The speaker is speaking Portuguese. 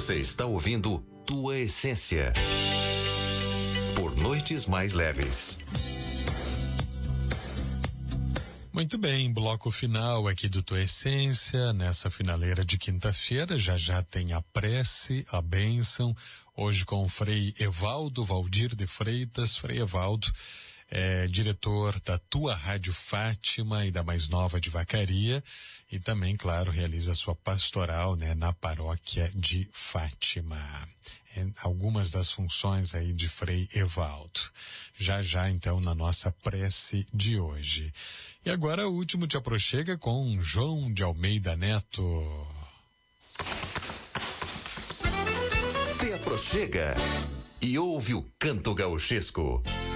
Você está ouvindo Tua Essência. Por Noites Mais Leves. Muito bem, bloco final aqui do Tua Essência, nessa finaleira de quinta-feira, já tem a prece, a bênção, hoje com o Frei Evaldo Valdir de Freitas. Frei Evaldo é diretor da Tua Rádio Fátima e da Mais Nova de Vacaria, e também, claro, realiza sua pastoral, né, na paróquia de Fátima. Algumas das funções aí de Frei Evaldo. Já então na nossa prece de hoje. E agora o último Te Aproxega com João de Almeida Neto. Te aproxega e ouve o canto gauchesco.